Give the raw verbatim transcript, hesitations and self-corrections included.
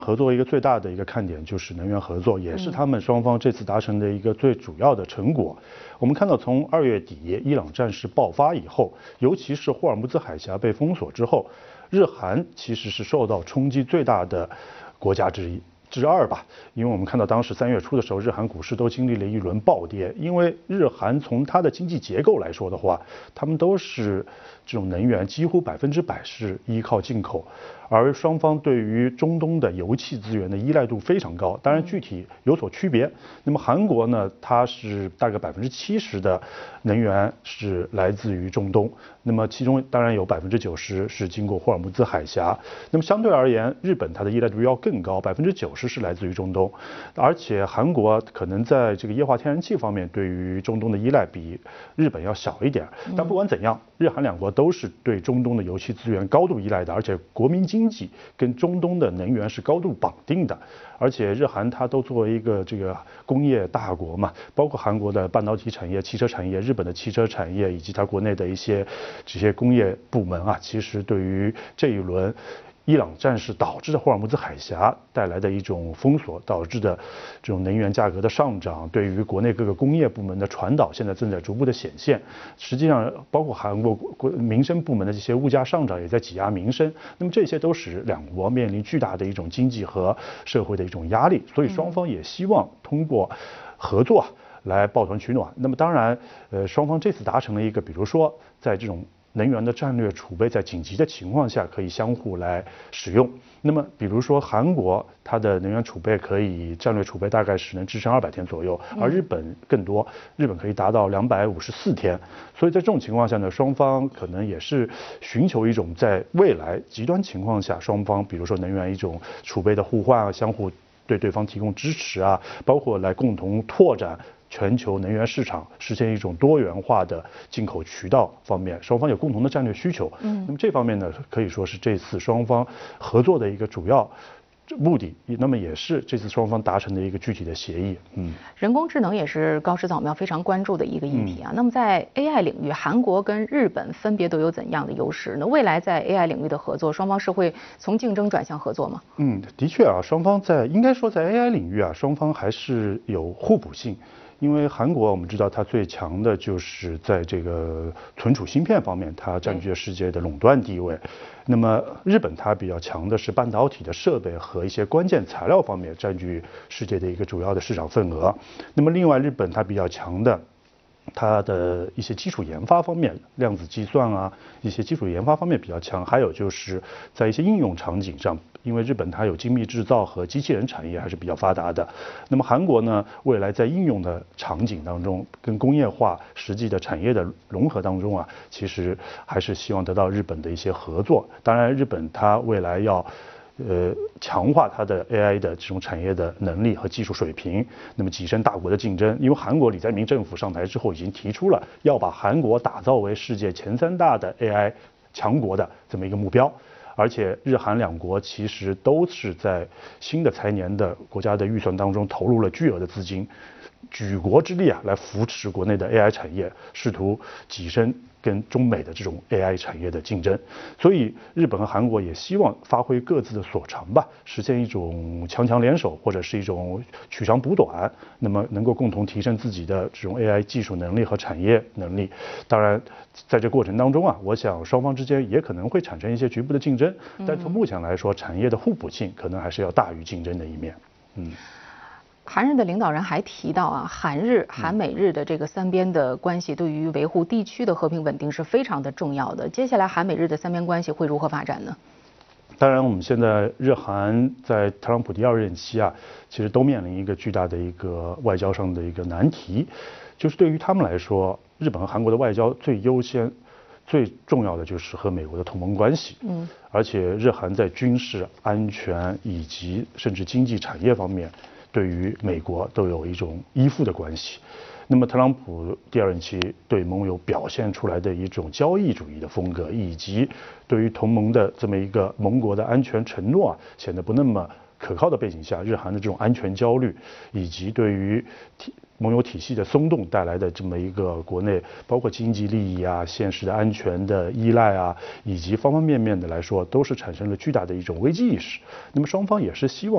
合作一个最大的一个看点就是能源合作，也是他们双方这次达成的一个最主要的成果。我们看到，从二月底伊朗战事爆发以后，尤其是霍尔木兹海峡被封锁之后，日韩其实是受到冲击最大的国家之一。之二吧，因为我们看到当时三月初的时候，日韩股市都经历了一轮暴跌。因为日韩从它的经济结构来说的话，他们都是这种能源几乎百分之百是依靠进口，而双方对于中东的油气资源的依赖度非常高。当然具体有所区别。那么韩国呢，它是大概百分之七十的能源是来自于中东，那么其中当然有百分之九十是经过霍尔木兹海峡。那么相对而言，日本它的依赖度要更高，百分之九十。是来自于中东，而且韩国可能在这个液化天然气方面对于中东的依赖比日本要小一点。但不管怎样，日韩两国都是对中东的油气资源高度依赖的，而且国民经济跟中东的能源是高度绑定的。而且日韩它都作为一个这个工业大国嘛，包括韩国的半导体产业、汽车产业、日本的汽车产业以及它国内的一些这些工业部门啊，其实对于这一轮伊朗战事导致的霍尔木兹海峡带来的一种封锁导致的这种能源价格的上涨，对于国内各个工业部门的传导，现在正在逐步的显现。实际上，包括韩国国民生部门的这些物价上涨，也在挤压民生。那么这些都使两国面临巨大的一种经济和社会的一种压力。所以双方也希望通过合作来抱团取暖。那么当然，呃，双方这次达成了一个，比如说在这种能源的战略储备在紧急的情况下可以相互来使用。那么比如说韩国它的能源储备可以战略储备大概是能支撑二百天左右，而日本更多，日本可以达到两百五十四天。所以在这种情况下呢，双方可能也是寻求一种在未来极端情况下，双方比如说能源一种储备的互换啊，相互对对方提供支持啊，包括来共同拓展全球能源市场，实现一种多元化的进口渠道方面，双方有共同的战略需求。嗯，那么这方面呢，可以说是这次双方合作的一个主要目的，那么也是这次双方达成的一个具体的协议。嗯， 人工智能也是高市早苗非常关注的一个议题啊。嗯、那么在 A I 领域，韩国跟日本分别都有怎样的优势呢？未来在 A I 领域的合作，双方是会从竞争转向合作吗？ 嗯，的确啊，双方在应该说在 A I 领域啊，双方还是有互补性。因为韩国我们知道它最强的就是在这个存储芯片方面，它占据了世界的垄断地位。那么日本它比较强的是半导体的设备和一些关键材料方面，占据世界的一个主要的市场份额。那么另外日本它比较强的，它的一些基础研发方面，量子计算啊，一些基础研发方面比较强。还有就是在一些应用场景上，因为日本它有精密制造和机器人产业还是比较发达的。那么韩国呢，未来在应用的场景当中，跟工业化实际的产业的融合当中啊，其实还是希望得到日本的一些合作。当然，日本它未来要呃，强化它的 A I 的这种产业的能力和技术水平，那么跻身大国的竞争。因为韩国李在明政府上台之后，已经提出了要把韩国打造为世界前三大的 A I 强国的这么一个目标。而且日韩两国其实都是在新的财年的国家的预算当中投入了巨额的资金，举国之力啊，来扶持国内的 A I 产业，试图跻身跟中美的这种 A I 产业的竞争。所以日本和韩国也希望发挥各自的所长吧，实现一种强强联手，或者是一种取长补短，那么能够共同提升自己的这种 A I 技术能力和产业能力。当然，在这过程当中啊，我想双方之间也可能会产生一些局部的竞争，但从目前来说，产业的互补性可能还是要大于竞争的一面。嗯。 韩日的领导人还提到啊，韩日、韩美日的这个三边的关系对于维护地区的和平稳定是非常的重要的。接下来韩美日的三边关系会如何发展呢？ 当然，我们现在日韩在特朗普第二任期啊，其实都面临一个巨大的一个外交上的一个难题，就是对于他们来说，日本和韩国的外交最优先、最重要的就是和美国的同盟关系。嗯，而且日韩在军事、安全以及甚至经济产业方面，对于美国都有一种依附的关系。那么特朗普第二任期对盟友表现出来的一种交易主义的风格，以及对于同盟的这么一个盟国的安全承诺啊，显得不那么可靠的背景下，日韩的这种安全焦虑，以及对于体盟友体系的松动带来的这么一个国内包括经济利益啊、现实的安全的依赖啊，以及方方面面的来说，都是产生了巨大的一种危机意识。那么双方也是希望